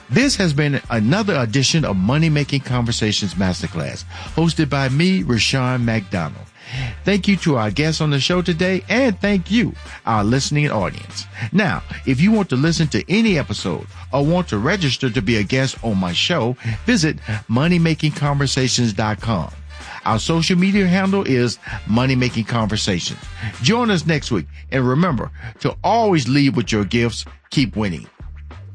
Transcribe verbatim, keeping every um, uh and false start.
This has been another edition of Money Making Conversations Masterclass, hosted by me, Rushion McDonald. Thank you to our guests on the show today, and thank you, our listening audience. Now, if you want to listen to any episode or want to register to be a guest on my show, visit money making conversations dot com. Our social media handle is Money Making Conversations. Join us next week, and remember to always lead with your gifts. Keep winning.